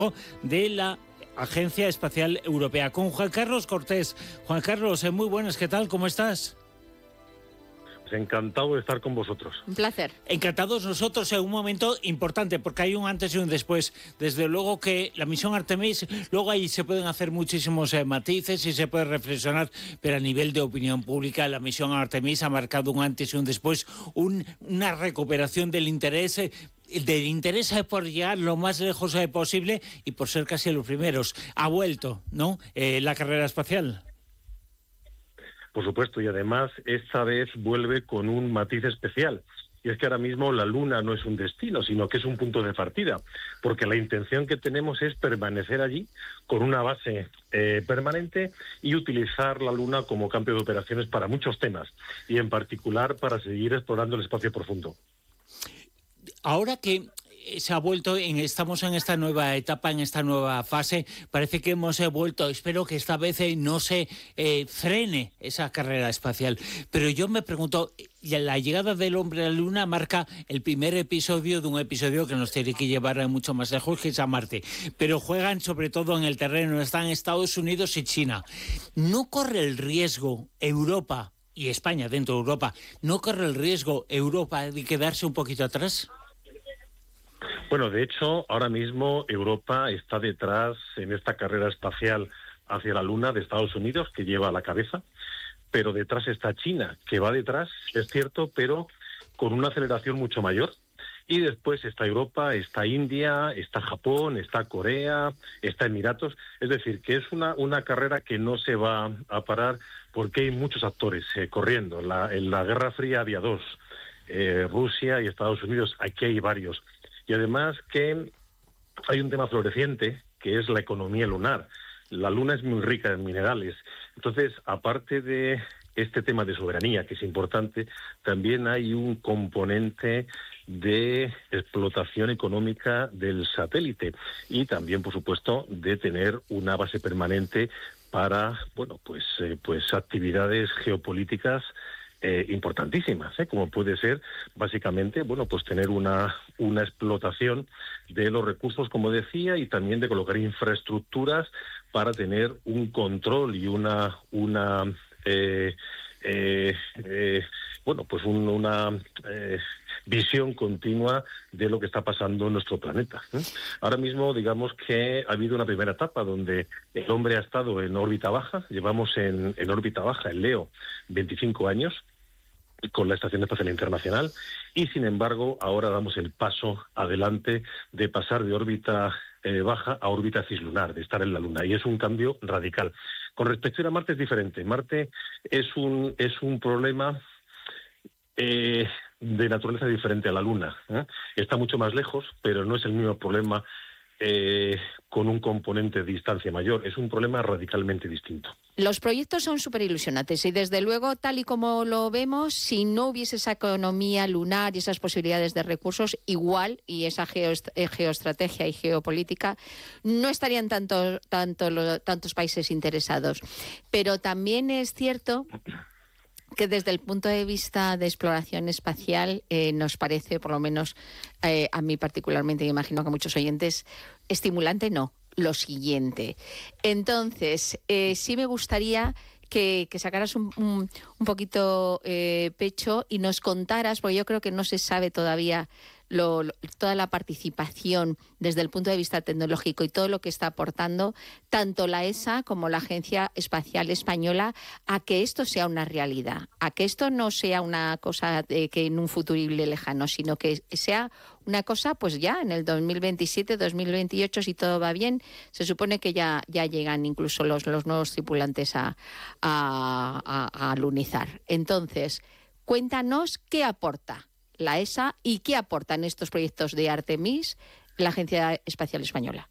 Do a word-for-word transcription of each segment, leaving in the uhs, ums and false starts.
de la Agencia Espacial Europea, con Juan Carlos Cortés. Juan Carlos, muy buenas, ¿qué tal? ¿Cómo estás? Encantado de estar con vosotros. Un placer. Encantados nosotros en un momento importante, porque hay un antes y un después. Desde luego que la misión Artemis, luego ahí se pueden hacer muchísimos eh, matices y se puede reflexionar, pero a nivel de opinión pública, la misión Artemis ha marcado un antes y un después, un, una recuperación del interés, eh, del interés por llegar lo más lejos eh, posible y por ser casi los primeros. Ha vuelto, ¿no?, eh, la carrera espacial. Por supuesto, y además esta vez vuelve con un matiz especial. Y es que ahora mismo la Luna no es un destino, sino que es un punto de partida, porque la intención que tenemos es permanecer allí con una base eh, permanente y utilizar la Luna como campo de operaciones para muchos temas, y en particular para seguir explorando el espacio profundo. Ahora que se ha vuelto, en, estamos en esta nueva etapa, en esta nueva fase, parece que hemos eh, vuelto, espero que esta vez eh, no se eh, frene esa carrera espacial. Pero yo me pregunto, la llegada del hombre a la Luna marca el primer episodio de un episodio que nos tiene que llevar mucho más lejos, que es a Marte. Pero juegan sobre todo en el terreno, están Estados Unidos y China. ¿No corre el riesgo Europa, y España dentro de Europa, no corre el riesgo Europa de quedarse un poquito atrás? Bueno, de hecho, ahora mismo Europa está detrás en esta carrera espacial hacia la Luna de Estados Unidos, que lleva a la cabeza, pero detrás está China, que va detrás, es cierto, pero con una aceleración mucho mayor. Y después está Europa, está India, está Japón, está Corea, está Emiratos. Es decir, que es una, una carrera que no se va a parar porque hay muchos actores eh, corriendo. La, en la Guerra Fría había dos, eh, Rusia y Estados Unidos. Aquí hay varios. Y además que hay un tema floreciente, que es la economía lunar. La Luna es muy rica en minerales. Entonces, aparte de este tema de soberanía, que es importante, también hay un componente de explotación económica del satélite y también, por supuesto, de tener una base permanente para, bueno, pues, eh, pues actividades geopolíticas Eh, importantísimas, ¿eh? Como puede ser, básicamente, bueno, pues tener una, una explotación de los recursos, como decía, y también de colocar infraestructuras para tener un control y una, una eh, eh, eh, bueno, pues un, una eh, visión continua de lo que está pasando en nuestro planeta, ¿eh? Ahora mismo, digamos que ha habido una primera etapa donde el hombre ha estado en órbita baja. Llevamos en, en órbita baja, en Leo, veinticinco años, con la Estación Espacial Internacional, y sin embargo ahora damos el paso adelante de pasar de órbita eh, baja a órbita cislunar, de estar en la Luna, y es un cambio radical. Con respecto a Marte es diferente. Marte es un, es un problema eh, de naturaleza diferente a la Luna, ¿eh? Está mucho más lejos, pero no es el mismo problema eh, con un componente de distancia mayor. Es un problema radicalmente distinto. Los proyectos son súper ilusionantes y desde luego, tal y como lo vemos, si no hubiese esa economía lunar y esas posibilidades de recursos, igual, y esa geoest- geoestrategia y geopolítica, no estarían tanto, tanto, lo, tantos países interesados. Pero también es cierto que desde el punto de vista de exploración espacial eh, nos parece, por lo menos eh, a mí particularmente, y imagino que a muchos oyentes, estimulante no, lo siguiente. Entonces, eh, sí me gustaría que, que sacaras un, un, un poquito eh, pecho y nos contaras, porque yo creo que no se sabe todavía Lo, lo, toda la participación desde el punto de vista tecnológico y todo lo que está aportando tanto la E S A como la Agencia Espacial Española a que esto sea una realidad, a que esto no sea una cosa de que en un futurible lejano, sino que sea una cosa pues ya en el dos mil veintisiete, dos mil veintiocho, si todo va bien, se supone que ya, ya llegan incluso los, los nuevos tripulantes a, a, a, a alunizar. Entonces, cuéntanos qué aporta la E S A y qué aportan estos proyectos de Artemis la Agencia Espacial Española.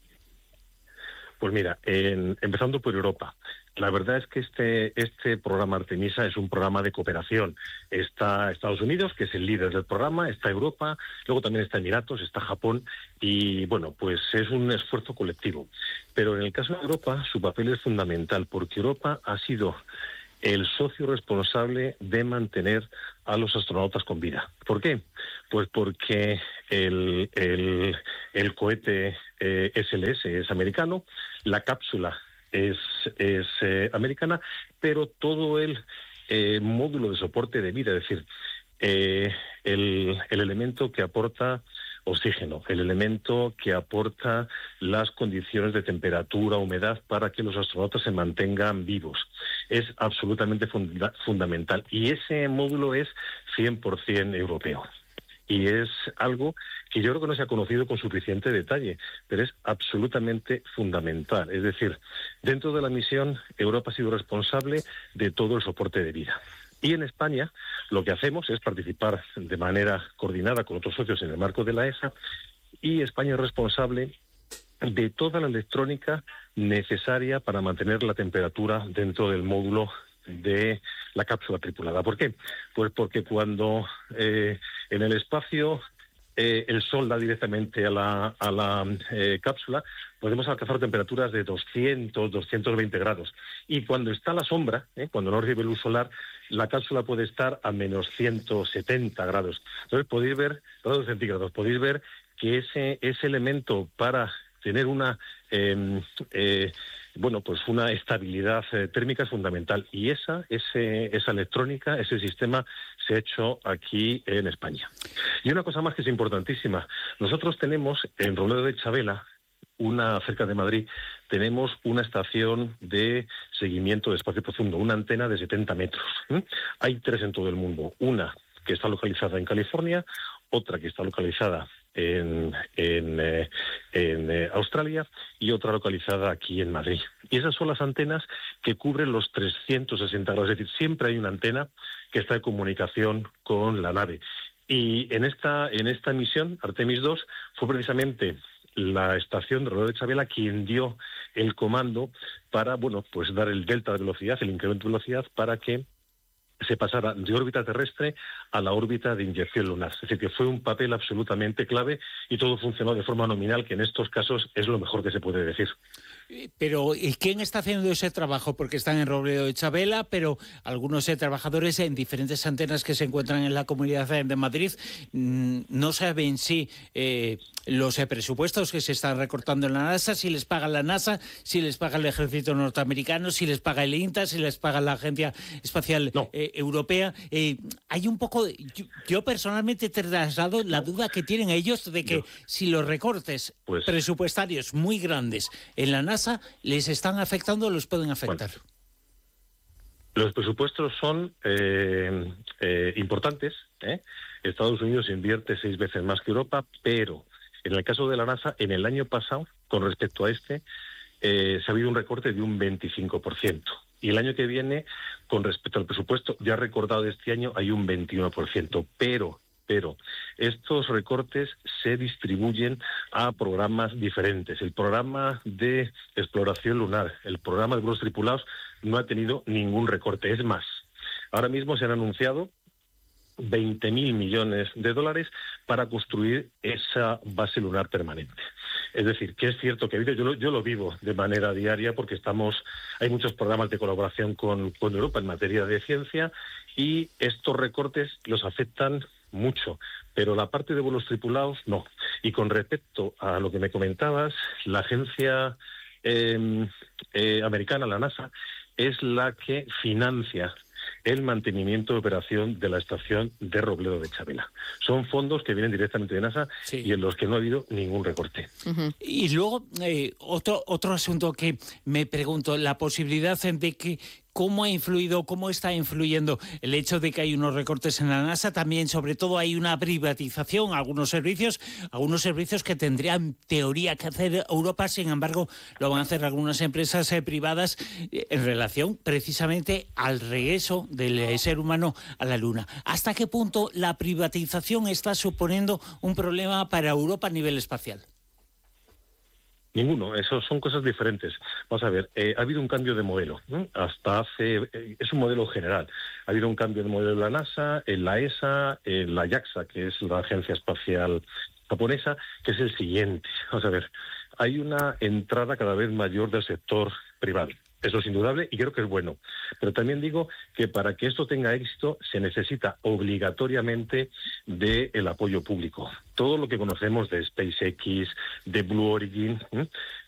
Pues mira, en, empezando por Europa. La verdad es que este, este programa Artemisa es un programa de cooperación. Está Estados Unidos, que es el líder del programa, está Europa, luego también está Emiratos, está Japón, y bueno, pues es un esfuerzo colectivo. Pero en el caso de Europa, su papel es fundamental, porque Europa ha sido el socio responsable de mantener a los astronautas con vida. ¿Por qué? Pues porque el, el, el cohete eh, S L S es americano, la cápsula es, es eh, americana, pero todo el eh, módulo de soporte de vida, es decir, eh, el, el elemento que aporta oxígeno, el elemento que aporta las condiciones de temperatura, humedad para que los astronautas se mantengan vivos. Es absolutamente funda- fundamental y ese módulo es cien por ciento europeo. Y es algo que yo creo que no se ha conocido con suficiente detalle, pero es absolutamente fundamental. Es decir, dentro de la misión, Europa ha sido responsable de todo el soporte de vida. Y en España lo que hacemos es participar de manera coordinada con otros socios en el marco de la E S A, y España es responsable de toda la electrónica necesaria para mantener la temperatura dentro del módulo de la cápsula tripulada. ¿Por qué? Pues porque cuando eh, en el espacio eh, el sol da directamente a la, a la eh, cápsula, podemos alcanzar temperaturas de doscientos, doscientos veinte grados. Y cuando está la sombra, eh, cuando no recibe luz solar, la cápsula puede estar a menos ciento setenta grados. Entonces podéis ver, grados centígrados, podéis ver que ese, ese elemento para tener una eh, eh, bueno, pues una estabilidad eh, térmica es fundamental, y esa, ese, esa electrónica, ese sistema se ha hecho aquí en España. Y una cosa más que es importantísima, nosotros tenemos en Robledo de Chabela, una cerca de Madrid, tenemos una estación de seguimiento de espacio profundo, una antena de setenta metros. ¿eh? Hay tres en todo el mundo, una que está localizada en California, otra que está localizada en, en, eh, en eh, Australia y otra localizada aquí en Madrid. Y esas son las antenas que cubren los trescientos sesenta grados, es decir, siempre hay una antena que está en comunicación con la nave. Y en esta, en esta misión, Artemis dos, fue precisamente la estación de Robledo de Chabela quien dio el comando para, bueno, pues dar el delta de velocidad, el incremento de velocidad, para que se pasara de órbita terrestre a la órbita de inyección lunar. Es decir, que fue un papel absolutamente clave y todo funcionó de forma nominal, que en estos casos es lo mejor que se puede decir. Pero ¿y quién está haciendo ese trabajo? Porque están en Robledo de Chabela, pero algunos eh, trabajadores en diferentes antenas que se encuentran en la Comunidad de Madrid mmm, no saben si eh, los eh, presupuestos que se están recortando en la NASA, si les paga la NASA, si les paga el ejército norteamericano, si les paga el INTA, si les paga la Agencia Espacial no. eh, Europea. Eh, hay un poco... De, yo, yo personalmente te he trasladado la duda que tienen ellos de que no. si los recortes pues, presupuestarios muy grandes en la NASA les están afectando o los pueden afectar. Bueno, los presupuestos son eh, eh, importantes. ¿eh? Estados Unidos invierte seis veces más que Europa, pero en el caso de la NASA, en el año pasado, con respecto a este, eh, se ha habido un recorte de un veinticinco por ciento. Y el año que viene, con respecto al presupuesto ya recordado de este año, hay un veintiuno por ciento. Pero... Pero estos recortes se distribuyen a programas diferentes. El programa de exploración lunar, el programa de vuelos tripulados, no ha tenido ningún recorte. Es más, ahora mismo se han anunciado veinte mil millones de dólares para construir esa base lunar permanente. Es decir, que es cierto que yo lo, yo lo vivo de manera diaria porque estamos, hay muchos programas de colaboración con, con Europa en materia de ciencia y estos recortes los afectan mucho, pero la parte de vuelos tripulados no. Y con respecto a lo que me comentabas, la agencia eh, eh, americana, la NASA, es la que financia el mantenimiento de operación de la estación de Robledo de Chabela. Son fondos que vienen directamente de NASA sí. y en los que no ha habido ningún recorte. Uh-huh. Y luego, eh, otro, otro asunto que me pregunto, la posibilidad de que ¿cómo ha influido, cómo está influyendo el hecho de que hay unos recortes en la NASA? También, sobre todo, hay una privatización, algunos servicios, algunos servicios que tendrían teoría que hacer Europa, sin embargo, lo van a hacer algunas empresas eh, privadas eh, en relación precisamente al regreso del eh, ser humano a la Luna. ¿Hasta qué punto la privatización está suponiendo un problema para Europa a nivel espacial? Ninguno, eso son cosas diferentes. Vamos a ver, eh, ha habido un cambio de modelo, ¿no? Hasta hace, eh, es un modelo general. Ha habido un cambio de modelo en la NASA, en la E S A, en la JAXA, que es la Agencia Espacial Japonesa, que es el siguiente. Vamos a ver, hay una entrada cada vez mayor del sector privado. Eso es indudable y creo que es bueno. Pero también digo que para que esto tenga éxito se necesita obligatoriamente del apoyo público. Todo lo que conocemos de SpaceX, de Blue Origin, ¿eh?